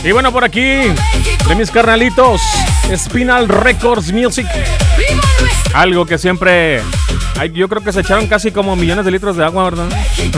Y bueno, por aquí, de mis carnalitos, Spinal Records Music. Algo que siempre... yo creo que se echaron casi como millones de litros de agua, ¿verdad?